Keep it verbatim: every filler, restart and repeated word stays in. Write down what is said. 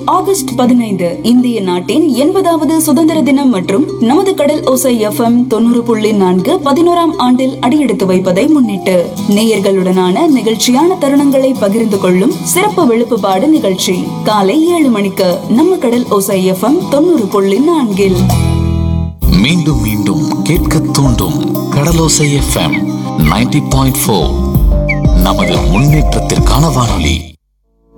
August பதினைந்து இந்திய நாட்டின் எண்பதாவது சுதந்திர தினம் மற்றும் நமது கடல் ஓசை எஃப்எம் தொண்ணூறு புள்ளி நான்கு பதினோராம் ஆண்டில் அடியெடுத்து வைப்பதை முன்னிட்டு நேயர்களுடனான நிகழ்ச்சியான தருணங்களை பகிர்ந்து கொள்ளும் சிறப்பு வெளுப்புப்பாடு நிகழ்ச்சி காலை ஏழு மணிக்கு நம்ம கடல் ஓசை எஃப்எம் தொண்ணூறு புள்ளி நான்கில். மீண்டும் மீண்டும் கேட்க தூண்டும் கடலோசை எஃப்எம் நைன்டி பாயிண்ட் ஃபோர் நமது முன்னேற்றத்திற்கான வானொலி.